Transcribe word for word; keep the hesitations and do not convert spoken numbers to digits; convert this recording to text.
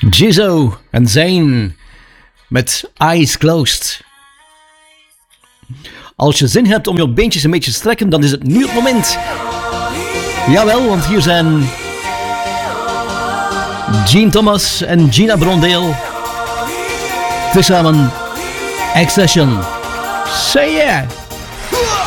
Jizzo en Zayn met Eyes Closed. Als je zin hebt om je beentjes een beetje te strekken, dan is het nu het moment. Jawel, want hier zijn Gene Thomas en Gina Brondale. Tezamen Accession. Say yeah!